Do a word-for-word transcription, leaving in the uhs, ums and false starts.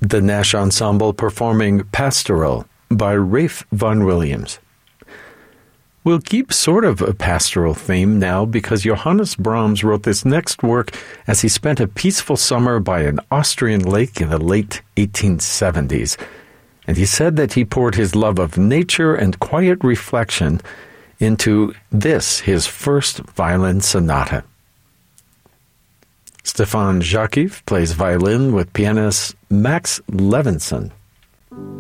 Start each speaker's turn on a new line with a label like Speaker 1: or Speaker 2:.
Speaker 1: the Nash Ensemble performing Pastoral by Ralph Vaughan Williams. We'll keep sort of a pastoral theme now because Johannes Brahms wrote this next work as he spent a peaceful summer by an Austrian lake in the late eighteen seventies. And he said that he poured his love of nature and quiet reflection into this, his first violin sonata. Stefan Jakiv plays violin with pianist Max Levinson.